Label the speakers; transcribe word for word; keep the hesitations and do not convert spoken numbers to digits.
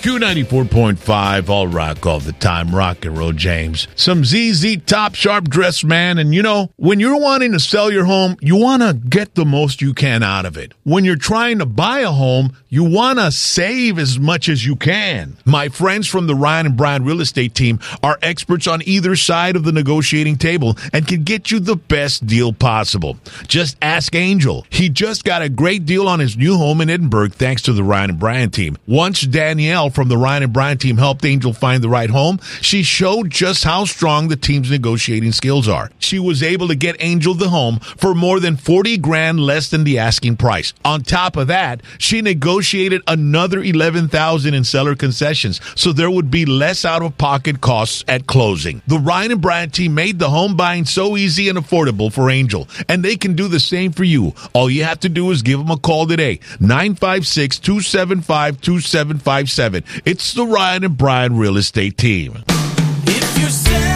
Speaker 1: Q ninety-four point five, all rock all the time, rock and roll, James. Some Z Z Top, sharp dressed man. And you know, when you're wanting to sell your home, you want to get the most you can out of it. When you're trying to buy a home, you want to save as much as you can. My friends from the Ryan and Brian Real Estate team are experts on either side of the negotiating table and can get you the best deal possible. Just ask Angel. He just got a great deal on his new home in Edinburgh thanks to the Ryan and Brian team. Once Danielle from the Ryan and Brian team helped Angel find the right home, she showed just how strong the team's negotiating skills are. She was able to get Angel the home for more than forty grand less than the asking price. On top of that, she negotiated another eleven thousand in seller concessions, so there would be less out-of-pocket costs at closing. The Ryan and Brian team made the home buying so easy and affordable for Angel, and they can do the same for you. All you have to do is give them a call today, nine five six, two seven five, two seven five seven. It's the Ryan and Brian Real Estate team.
Speaker 2: If you say